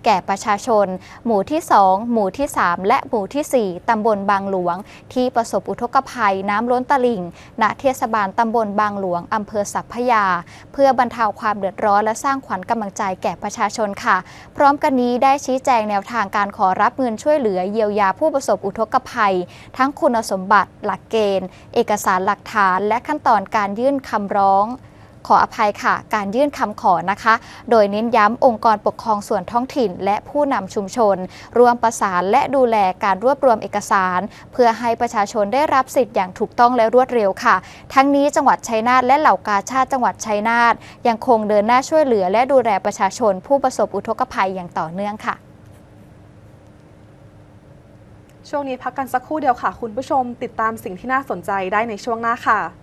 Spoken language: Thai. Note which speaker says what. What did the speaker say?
Speaker 1: แก่ประชาชนหมู่ที่2หมู่ที่3และหมู่ที่4ตำบลบางหลวงที่ประสบอุทกภัยน้ำล้นตลิ่งณเทศบาลตำบลบางหลวงอำเภอสัพพยาเพื่อบรรเทาความเดือดร้อนและสร้างขวัญกำลังใจแก่ประชาชนค่ะพร้อมกันนี้ได้ชี้แจงแนวทางการขอรับเงินช่วยเหลือเยียวยาผู้ประสบอุทกภัยทั้งคุณสมบัติหลักเกณฑ์เอกสารหลักฐานและขั้นตอนการยื่นคำร้องขออภัยค่ะการยื่นคำขอนะคะโดยเน้นย้ำองค์กรปกครองส่วนท้องถิ่นและผู้นำชุมชนร่วมประสานและดูแลการรวบรวมเอกสารเพื่อให้ประชาชนได้รับสิทธิ์อย่างถูกต้องและรวดเร็วค่ะทั้งนี้จังหวัดชัยนาทและเหล่ากาชาดจังหวัดชัยนาทยังคงเดินหน้าช่วยเหลือและดูแลประชาชนผู้ประสบอุทกภัยอย่างต่อเนื่องค่ะ
Speaker 2: ช่วงนี้พักกันสักครู่เดียวค่ะคุณผู้ชมติดตามสิ่งที่น่าสนใจได้ในช่วงหน้าค่ะ